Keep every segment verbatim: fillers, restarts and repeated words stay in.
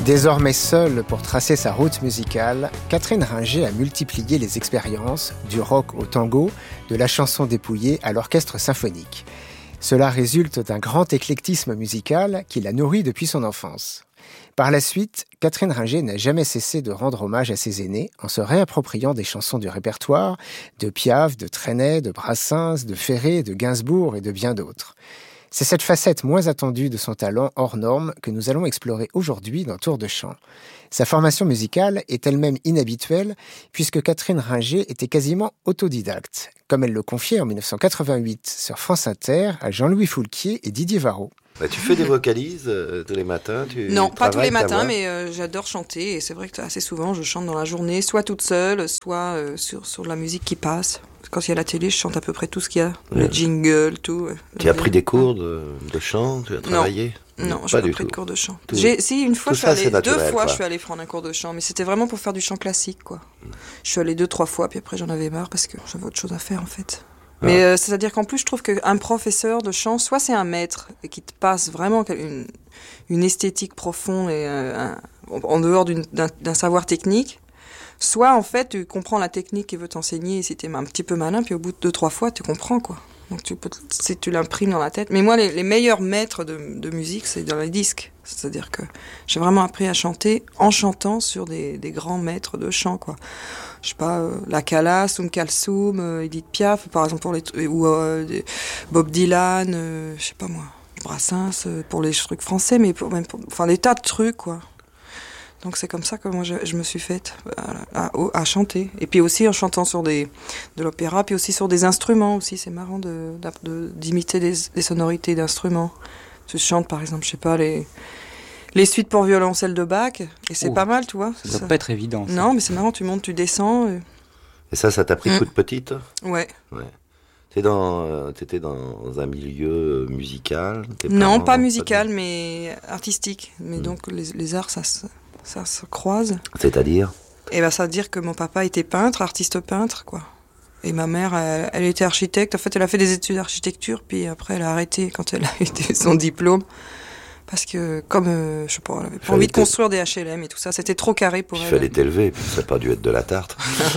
Désormais seule pour tracer sa route musicale, Catherine Ringer a multiplié les expériences, du rock au tango, de la chanson dépouillée à l'orchestre symphonique. Cela résulte d'un grand éclectisme musical qui l'a nourri depuis son enfance. Par la suite, Catherine Ringer n'a jamais cessé de rendre hommage à ses aînés en se réappropriant des chansons du répertoire, de Piaf, de Trenet, de Brassens, de Ferré, de Gainsbourg et de bien d'autres. C'est cette facette moins attendue de son talent hors norme que nous allons explorer aujourd'hui dans Tour de Chant. Sa formation musicale est elle-même inhabituelle puisque Catherine Ringer était quasiment autodidacte, comme elle le confiait en dix-neuf cent quatre-vingt-huit sur France Inter à Jean-Louis Foulquier et Didier Varro. Bah, tu fais des vocalises euh, tous les matins tu Non, pas tous les matins, mais euh, j'adore chanter. Et c'est vrai que assez souvent, je chante dans la journée, soit toute seule, soit euh, sur, sur de la musique qui passe. Quand il y a la télé, je chante à peu près tout ce qu'il y a. Ouais. Le jingle, tout. Tu as pris des cours de, de chant? Tu as travaillé? Non, non, j'ai pas pris de cours de chant. Tout. J'ai, si, une fois, tout je suis allée, naturel, deux fois, quoi. je suis allée prendre un cours de chant, mais c'était vraiment pour faire du chant classique, quoi. Mm. Je suis allée deux, trois fois, puis après j'en avais marre parce que j'avais autre chose à faire, en fait. Ah. Mais euh, c'est-à-dire qu'en plus, je trouve qu'un professeur de chant, soit c'est un maître et qui te passe vraiment une, une esthétique profonde et euh, un, en dehors d'une, d'un, d'un savoir technique, soit en fait tu comprends la technique qu'il veut t'enseigner et si t'es un petit peu malin, puis au bout de deux, trois fois, tu comprends, quoi. Donc tu peux, si tu l'imprimes dans la tête. Mais moi, les, les meilleurs maîtres de, de musique, c'est dans les disques. C'est-à-dire que j'ai vraiment appris à chanter en chantant sur des, des grands maîtres de chant, quoi. Je sais pas, euh, La Calas, Oum Kalsoum, euh, Edith Piaf, par exemple, pour les, ou euh, Bob Dylan, euh, je sais pas moi, Brassens, euh, pour les trucs français, mais pour, même pour, enfin des tas de trucs, quoi. Donc c'est comme ça que moi je, je me suis faite à, à, à chanter. Et puis aussi en chantant sur des, de l'opéra, puis aussi sur des instruments aussi. C'est marrant de, de, d'imiter des, des sonorités d'instruments. Je chante par exemple, je sais pas, les, les suites pour violoncelle de Bach. Et c'est oh, pas mal, tu vois. Ça doit ça. pas être évident. Ça. Non, mais c'est marrant, tu montes, tu descends. Et, et ça, ça t'a pris mmh. toute petite? Ouais. Ouais. T'es dans, euh, t'étais dans un milieu musical? Non, pas musical, pas mais artistique. Mais mmh. donc les, les arts, ça se... ça se croise. C'est-à-dire? Et ben, ça veut dire que mon papa était peintre, artiste peintre, quoi. Et ma mère, elle, elle était architecte. En fait, elle a fait des études d'architecture, puis après, elle a arrêté quand elle a eu son diplôme. Parce que, comme, euh, je sais pas, elle avait pas envie de te... construire des H L M et tout ça, c'était trop carré pour il elle. Il fallait t'élever, puis ça n'a pas dû être de la tarte.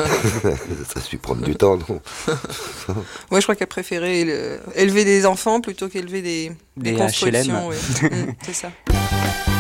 Ça a dû prendre du temps, non? Ouais, je crois qu'elle préférait le... élever des enfants plutôt qu'élever des, des, des constructions. H L M. Ouais. mmh, c'est ça.